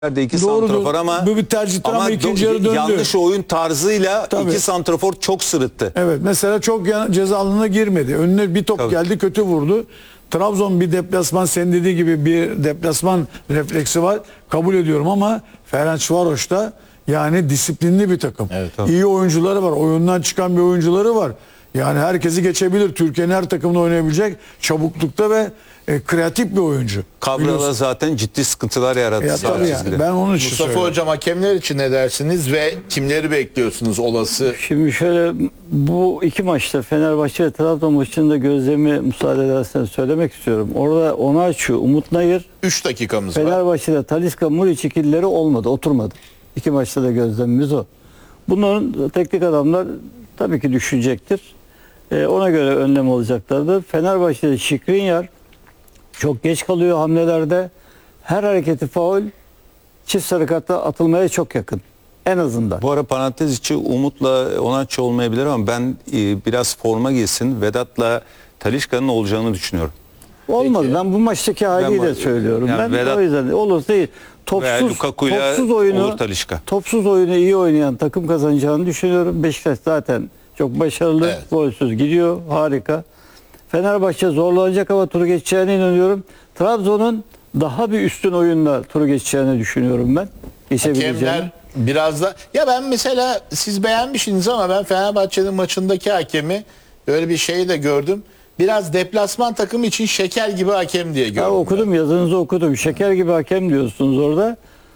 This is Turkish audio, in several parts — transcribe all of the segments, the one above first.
iki Doğrudur. santrafor ama Bu bir tercihtir ama ikinci yarı döndü. yanlış oyun tarzıyla Tabii. iki santrafor çok sırıttı. Evet, mesela çok ceza alanına girmedi. Önüne bir top Tabii. geldi, kötü vurdu. Trabzon bir deplasman, senin dediği gibi bir deplasman refleksi var. Kabul ediyorum ama Ferencvaros'ta yani disiplinli bir takım. Evet, İyi oyuncuları var. Oyundan çıkan bir oyuncuları var. Yani herkesi geçebilir. Türkiye'nin her takımında oynayabilecek çabuklukta ve kreatif bir oyuncu. Kabrala zaten ciddi sıkıntılar yarattı. Ya, sağ tabii çizgide. yani. Ben onun için Mustafa söylüyorum. Hocam, hakemler için ne dersiniz ve kimleri bekliyorsunuz olası? Şimdi şöyle, bu iki maçta Fenerbahçe ve Trabzon maçında gözlemi müsaade ederseniz söylemek istiyorum. Orada Onaçu, Umut Nayır, 3 dakikamız var. Fenerbahçe'de Talisca, Muriç ikilileri olmadı, oturmadı. İki maçta da gözlemimiz o. Bunların teknik adamlar tabii ki düşünecektir. Ona göre önlem alacaklardır. Fenerbahçe'de Skriniar çok geç kalıyor hamlelerde. Her hareketi faul, çift sarı karta atılmaya çok yakın. En azından. Bu ara parantez içi Umut'la Onaçı olmayabilir ama ben biraz forma giysin Vedat'la Talisca'nın olacağını düşünüyorum. Olmadı. Ben bu maçtaki haliyle Ben- söylüyorum. yani Ben Vedat- o yüzden olursa değil. Veya Lukaku'yla Topsuz oyunu, olur Talisca. topsuz oyunu iyi oynayan takım kazanacağını düşünüyorum. Beşiktaş zaten çok başarılı, Evet. golsüz gidiyor. Harika. Fenerbahçe zorlanacak ama turu geçeceğine inanıyorum. Trabzon'un daha bir üstün oyunla turu geçeceğini düşünüyorum ben. Geçebileceğini. Hakemler biraz da, ya ben mesela, siz beğenmişsiniz ama ben Fenerbahçe'nin maçındaki hakemi böyle bir şeyi de gördüm. Biraz deplasman takım için şeker gibi hakem diye gördüm. Ha, okudum, yazınızı okudum. Şeker gibi hakem diyorsunuz orada.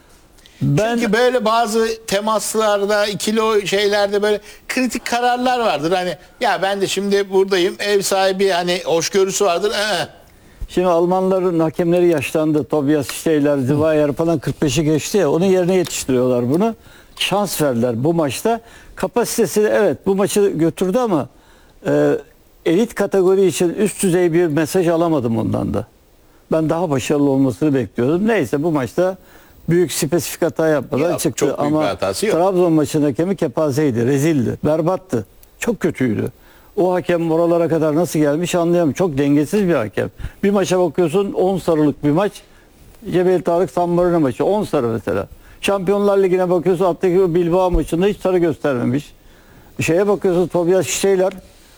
Ben Çünkü böyle bazı temaslarda, ikili şeylerde böyle kritik kararlar vardır. Hani ya ben de şimdi buradayım, ev sahibi hani hoşgörüsü vardır. Şimdi Almanların hakemleri yaşlandı. Tobias Steiner, Zweier falan 45'i geçti ya. Onun yerine yetiştiriyorlar bunu. Şans verdiler bu maçta. Kapasitesi evet bu maçı götürdü ama elit kategori için üst düzey bir mesaj alamadım ondan da. Ben daha başarılı olmasını bekliyordum. Neyse bu maçta büyük spesifik hata yapmadan Yok, çıktı. çok büyük bir Ama hatası yok. Trabzon maçının hakemi kepazeydi, rezildi, berbattı. Çok kötüydü. O hakem oralara kadar nasıl gelmiş anlayamıyorum. Çok dengesiz bir hakem. Bir maça bakıyorsun 10 sarılık bir maç. Cebel Tarık San Marino maçı 10 sarı mesela. Şampiyonlar Ligi'ne bakıyorsun, Atletico Bilbao maçında hiç sarı göstermemiş. Bir şeye bakıyorsun, Tobias Steiner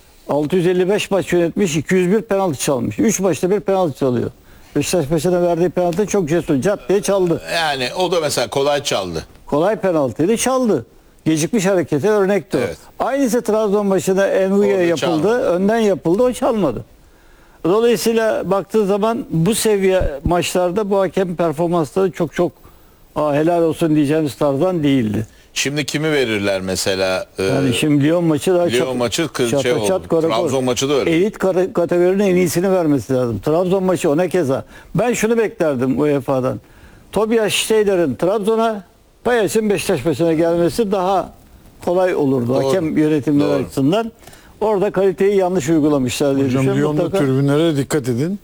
655 maç yönetmiş, 201 penaltı çalmış. 3 maçta bir penaltı çalıyor. Beşiktaş maçına verdiği penaltı çok cesur. Cap diye çaldı. Yani o da mesela kolay çaldı. Kolay penaltıydı, çaldı. Gecikmiş harekete örnekti o. Evet. Aynısı Trabzon maçında Envu'ya Orada yapıldı. çalmadı. Önden yapıldı, o çalmadı. Dolayısıyla baktığı zaman bu seviye maçlarda bu hakem performansları çok helal olsun diyeceğimiz tarzdan değildi. Şimdi kimi verirler mesela? Yani şimdi Lyon maçı daha Lyon maçı şey oldu. korakor. Trabzon maçı da öyle. Elit kategorinin en iyisini vermesi lazım. Trabzon maçı o ne keza. Ben şunu beklerdim UEFA'dan. Tobias Steiner'in Trabzon'a, Payas'ın Beşiktaş maçına gelmesi daha kolay olurdu. Doğru. Hakem yönetimleri Doğru. açısından. Orada kaliteyi yanlış uygulamışlar diye Hocam düşünüyorum. Lyon'da Mutlaka- tribünlere dikkat edin.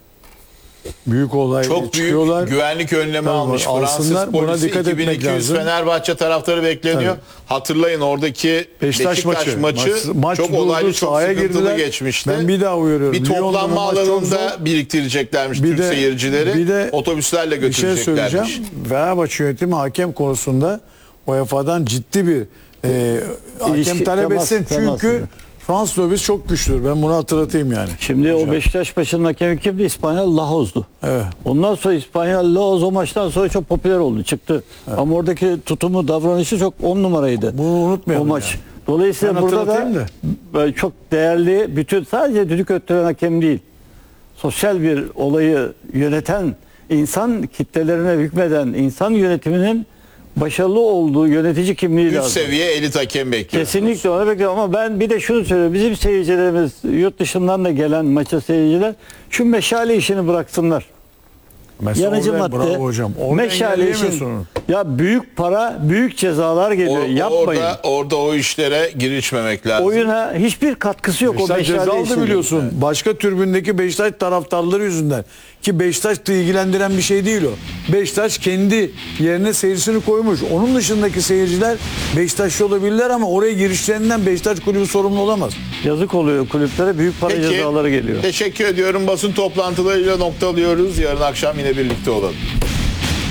Büyük olay Çok çıkıyorlar. büyük güvenlik önlemi Tabii, almış Fransız alsınlar, buna polisi. dikkat etmek 2200 lazım. Fenerbahçe taraftarı bekleniyor. Tabii. Hatırlayın oradaki Beşiktaş maçı. Maç çok durdu, olaylı, çok sahaya sıkıntılı girdiler. geçmişti. Ben bir daha uyarıyorum. Bir Lyon'da toplanma maç çok alanında zor. biriktireceklermiş Bir Türk de- seyircileri. bir de Otobüslerle Bir şey götüreceklermiş. söyleyeceğim. Fenerbahçe yönetimi hakem konusunda UEFA'dan ciddi bir hakem İlişki, talep temas- etsin. temas Çünkü ediyor. Fransız lobisi çok güçlüdür. Ben bunu hatırlatayım yani. Şimdi o Beşiktaş maçının hakemi kimdi? İspanyol Lahoz'du. Evet. Ondan sonra İspanyol Lahoz o maçtan sonra çok popüler oldu, çıktı. Ama oradaki tutumu, davranışı çok 10 numaraydı. Bunu unutmayalım O maç. yani. Dolayısıyla Ben burada da hatırlatayım böyle çok değerli, bütün sadece düdük öttüren hakem değil. Sosyal bir olayı yöneten, insan kitlelerine hükmeden, insan yönetiminin başarılı olduğu yönetici kimliği Üst lazım. seviye elit hakem bekliyor. Kesinlikle onu bekliyorum ama ben bir de şunu söylüyorum. Bizim seyircilerimiz, yurt dışından da gelen maça seyirciler şu meşale işini bıraksınlar. Mesela Yanıcı orada- madde, Bravo hocam. Orada meşale engelleyemiyorsun işin. onu. Ya büyük para, büyük cezalar geliyor. Yapmayın. Orada o işlere girişmemek lazım. Oyuna hiçbir katkısı yok o Beşiktaş ceza meşale aldı işinin. biliyorsun. Başka tribündeki Beşiktaş taraftarları yüzünden. Ki Beşiktaş da ilgilendiren bir şey değil o. Beşiktaş kendi yerine seyircisini koymuş. Onun dışındaki seyirciler Beşiktaşlı olabilirler ama oraya girişlerinden Beşiktaş kulübü sorumlu olamaz. Yazık oluyor kulüplere, büyük para cezaları geliyor. Teşekkür ediyorum. Basın toplantılarıyla noktalıyoruz. Yarın akşam yine birlikte olalım.